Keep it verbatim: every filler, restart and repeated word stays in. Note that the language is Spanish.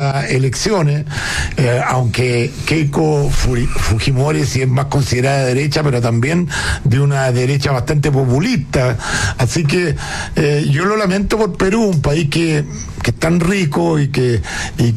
próximas elecciones, eh, aunque Keiko Fujimori sí es más considerada de derecha, pero también de una derecha bastante populista. Así que eh, yo lo lamento por Perú, un país que, que es tan rico y que, y